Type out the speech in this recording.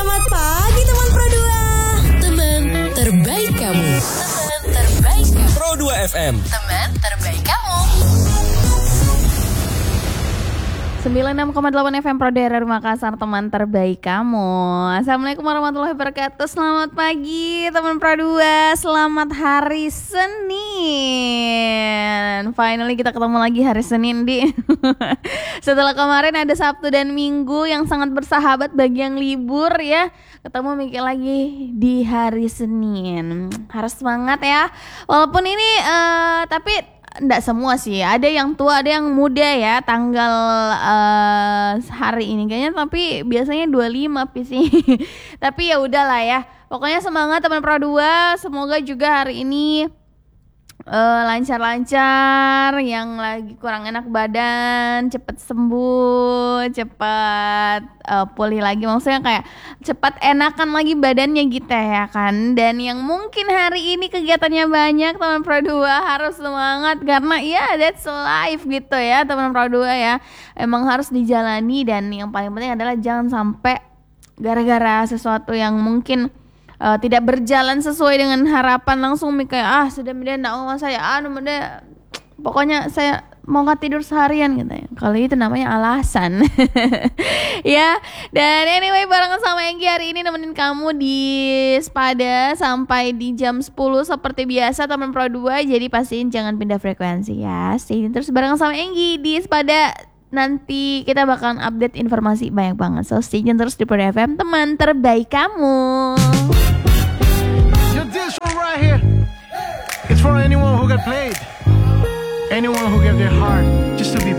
Selamat pagi teman Pro 2. Teman terbaik kamu. Teman terbaik kamu. Pro 2 FM. Teman terbaik kamu. 96,8 FM Pro Daerah Makassar, teman terbaik kamu. Assalamualaikum warahmatullahi wabarakatuh. Selamat pagi teman Pro 2. Selamat hari Senin. Finally kita ketemu lagi hari Senin di setelah kemarin ada Sabtu dan Minggu yang sangat bersahabat bagi yang libur ya. Ketemu mikir lagi di hari Senin. Harus semangat ya. Walaupun ini tapi enggak semua sih, ada yang tua, ada yang muda ya tanggal hari ini kayaknya, tapi biasanya 25 sih. Tapi ya udahlah ya. Pokoknya semangat teman Pro 2, semoga juga hari ini lancar-lancar, yang lagi kurang enak badan cepet sembuh, cepet pulih lagi, maksudnya kayak cepet enakan lagi badannya gitu ya kan. Dan yang mungkin hari ini kegiatannya banyak teman Pro 2 harus semangat, karena ya that's life gitu ya teman Pro 2 ya, emang harus dijalani. Dan yang paling penting adalah jangan sampai gara-gara sesuatu yang mungkin tidak berjalan sesuai dengan harapan langsung kayak sudah enggak mau saya pokoknya saya mau nggak tidur seharian gitu ya. Kalau itu namanya alasan. Ya. Dan anyway, barengan sama Enggi hari ini nemenin kamu di Spada sampai di jam 10 seperti biasa teman Pro 2. Jadi pastiin jangan pindah frekuensi ya. Stay terus barengan sama Enggi di Spada. Nanti kita bakalan update informasi banyak banget. So stay tune terus di Pro FM, teman terbaik kamu. This one right here, it's for anyone who got played, anyone who gave their heart just to be